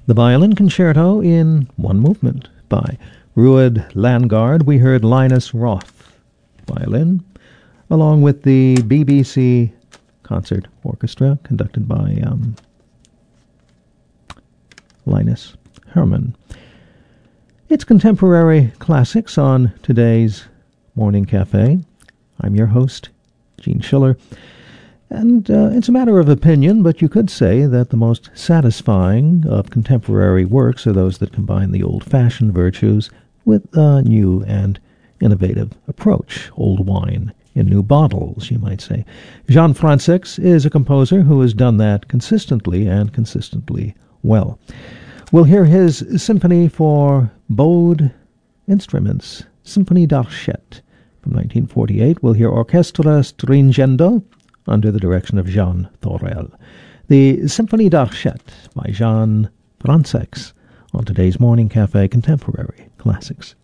The Violin Concerto in One Movement by Ruud Landgaard. We heard Linus Roth, violin, along with the BBC Concert Orchestra, conducted by Linus Herman. It's Contemporary Classics on today's Morning Cafe. I'm your host, Gene Schiller. And it's a matter of opinion, but you could say that the most satisfying of contemporary works are those that combine the old-fashioned virtues with a new and innovative approach. Old wine in new bottles, you might say. Jean Francis is a composer who has done that consistently and consistently well. We'll hear his symphony for bowed instruments, Symphonie d'Archet, from 1948. We'll hear Orchestra Stringendo, under the direction of Jean Thorel. The Symphonie d'Archet by Jean Francis on today's Morning Cafe Contemporary Classics.